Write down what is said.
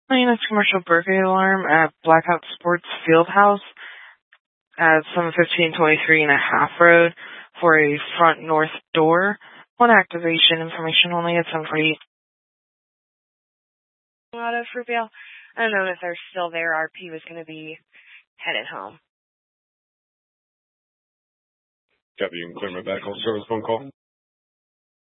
It's commercial burglary alarm at Blackout Sports Fieldhouse at 71523 and a half Road for a front north door. One activation, information only at 748. Auto for bail. I don't know if they're still there. RP was going to be headed home. Copy, you can clear my back on service phone call.